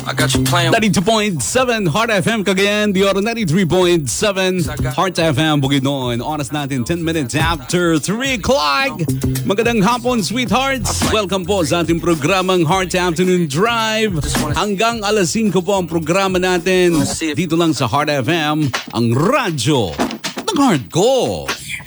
I got you playing. 92.7 Heart FM Cagayan, the Oro 93.7 Heart FM Bukidnon. Oras natin 10 minutes after 3 o'clock. Magandang hapon, sweethearts. Welcome po sa ating programang Heart Afternoon Drive. Hanggang alas 5 po ang programa natin dito lang sa Heart FM, ang radyo ng heart ko.